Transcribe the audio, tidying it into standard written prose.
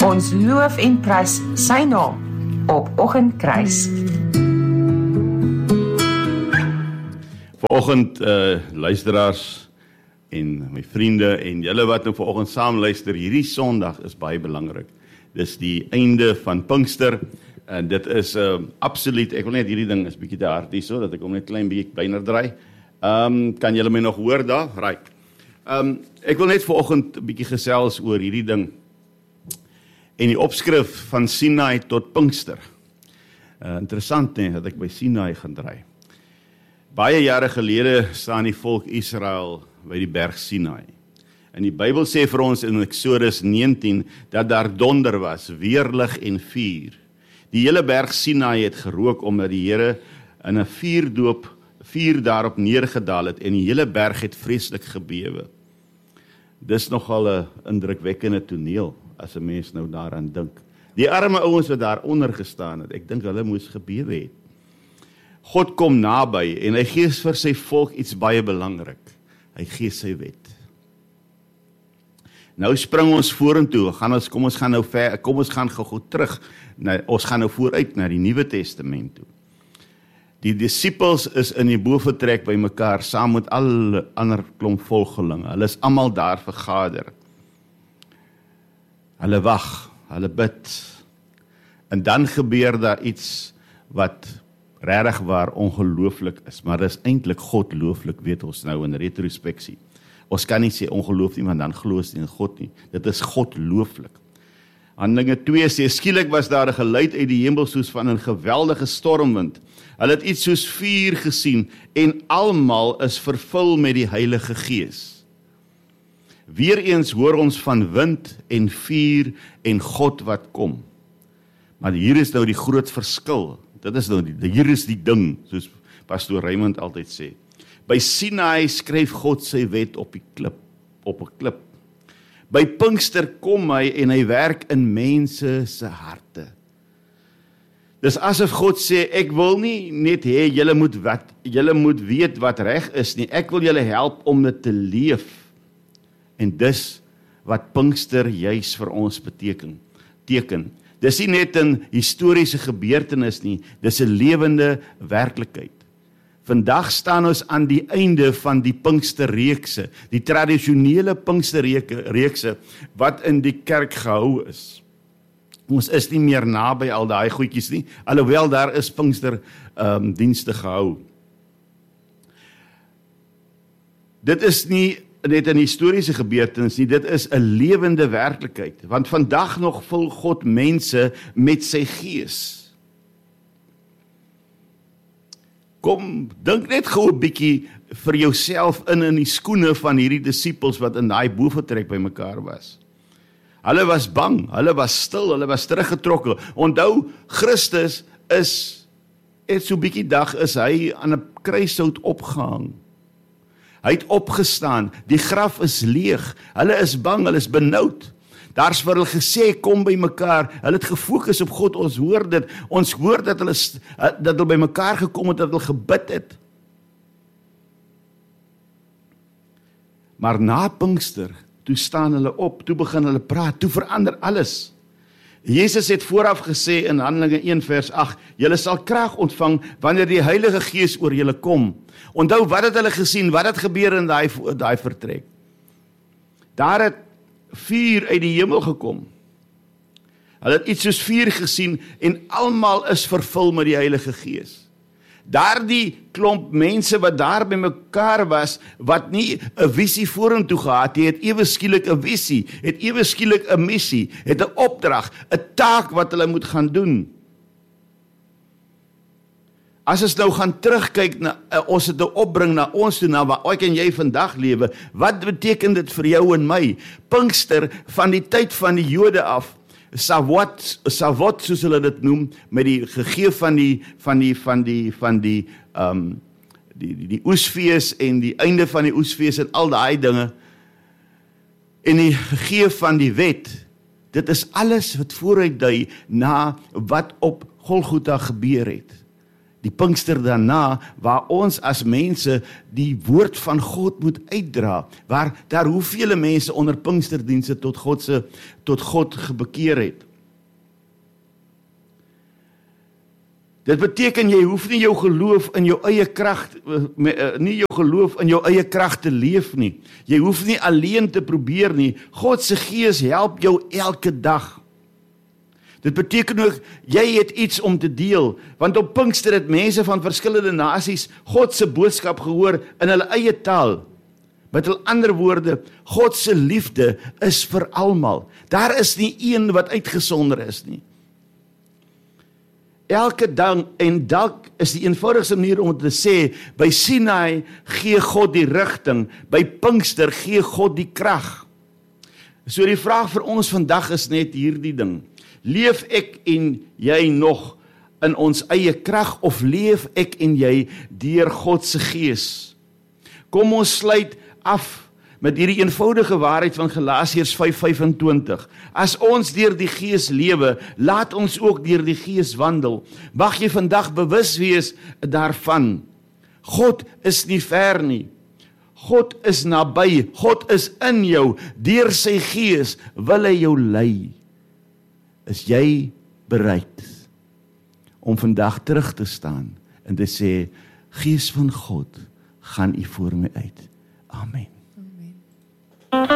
Ons loof en prys sy naam op Oggendkruis. Vanoggend luisteraars en my vriende en julle wat nou vanoggend saam luister, hierdie Sondag is baie belangrik. Dis die einde van Pinkster en dit is absoluut, ek wil net hierdie ding is bietjie te hard hier so, dat ek hom net klein bietjie kleiner draai. Kan julle my nog hoor daar? Right. Ek wil net vanoggend 'n bietjie gesels oor hierdie ding en die opskrif van Sinai tot Pinkster. Interessant dat ek by Sinai gaan draai. Baie jare gelede staan die volk Israel by die berg Sinai. En die Bybel sê vir ons in Exodus 19 dat daar donder was, weerlig en vuur. Die hele berg Sinai het gerook omdat die Here in 'n vuur daarop neergedaal het en die hele berg het vreeslik gebewe. Dis nogal 'n indrukwekkende toneel as 'n mens nou daaraan dink. Die arme ouens wat daaronder gestaan het, ek dink hulle moes gebewe het. God kom naby en hy gee vir sy volk iets baie belangrik. Hy gee sy wet. Nou spring ons vorentoe, kom ons gaan gou terug, ons gaan nou vooruit na die Nuwe Testament toe. Die disippels is in die bovertrek by mekaar, saam met al ander klomp volgelinge. Hulle is almal daar vergader. Hulle wag, hulle bid. En dan gebeur daar iets wat regtig waar ongelooflik is, maar dis eintlik godlooflik, weet ons nou in retrospeksie. Ons kan nie sê ongeloof nie, want dan glo ons nie in God nie. Dit is godlooflik. Handelinge 2 sê, skielik was daar 'n geluid uit die hemel soos van 'n geweldige stormwind. Hulle het iets soos vuur gesien en almal is vervul met die Heilige Gees. Weereens hoor ons van wind en vuur en God wat kom. Maar hier is nou die groot verskil. Dit is nou hier is die ding, soos pastoor Raymond altyd sê. By Sinai skryf God sy wet op 'n klip. By Pinkster kom hy en hy werk in mense se harte. Dis asof God sê, ek wil nie net hê julle moet weet wat reg is nie. Ek wil julle help om dit te leef. En dis wat Pinkster juis vir ons teken. Dis nie net 'n historiese gebeurtenis nie, dis 'n lewende werklikheid. Vandag staan ons aan die einde van die Pinksterreekse, die tradisionele Pinksterreekse wat in die kerk gehou is. Ons is nie meer naby al daai goedjies nie, alhoewel daar is Pinksterdienste gehou. Dit is nie net 'n historiese gebeurtenis nie, dit is 'n lewende werklikheid, want vandag nog vul God mense met sy gees. Kom, dink net gou 'n bietjie vir jouself in die skoene van hierdie disippels wat in daai boefretrek by mekaar was. Hulle was bang, hulle was stil, hulle was teruggetrokke. Onthou, Christus het so bietjie dag is hy aan 'n kruishout opgehang. Hy het opgestaan, die graf is leeg, hulle is bang, hulle is benoud. Daar's vir hulle gesê, kom by mekaar, hulle het gefokus op God, ons hoor dat hulle by mekaar gekom het, dat hulle gebid het. Maar na Pinkster, toe staan hulle op, toe begin hulle praat, toe verander alles. Jesus het vooraf gesê in Handelinge 1 vers 8, julle sal krag ontvang wanneer die Heilige Gees oor julle kom. Onthou, wat het hulle gesien, wat het gebeur in daai vertrek? Daar het vuur uit die hemel gekom. Hulle het iets soos vuur gesien en almal is vervul met die Heilige Gees. Daardie klomp mense wat daar by mekaar was, wat nie 'n visie vorentoe gehad het, het ewe skielik 'n visie, het ewe skielik 'n missie, het 'n opdrag, 'n taak wat hulle moet gaan doen. As ons nou gaan terugkyk, ons het nou opbring na ons toe, na waar ek en jy vandag lewe, wat beteken dit vir jou en my? Pinkster, van die tyd van die Jode af, Savot soos hulle dit noem, met die gegee van die oesfees en die einde van die oesfees en al daai dinge, en die gegee van die wet, dit is alles wat vooruitdui na wat op Golgotha gebeur het. die Pinkster daarna, waar ons as mense die woord van God moet uitdra, waar daar hoeveel mense onder Pinksterdienste tot God gebekeer het. Dit beteken jy hoef nie jou geloof in jou eie krag, nie jou geloof in jou eie krag te leef nie. Jy hoef nie alleen te probeer nie. God se Gees help jou elke dag. Dit beteken ook, jy het iets om te deel, want op Pinkster het mense van verskillende nasies God se boodskap gehoor in hulle eie taal. Met ander woorde, God se liefde is vir almal. Daar is nie een wat uitgesonder is nie. Elke dag, en dalk is die eenvoudigste manier om te sê, by Sinai gee God die rigting, by Pinkster gee God die krag. So die vraag vir ons vandag is net hierdie ding. Leef ek en jy nog in ons eie krag, of leef ek en jy deur God se Gees? Kom ons sluit af met hierdie eenvoudige waarheid van Galasiërs 5:25. As ons deur die Gees lewe, laat ons ook deur die Gees wandel. Mag jy vandag bewus wees daarvan. God is nie ver nie. God is naby. God is in jou. Deur sy Gees wil hy jou lei. Is jy bereid om vandag terug te staan en te sê, Gees van God, gaan u voor my uit. Amen.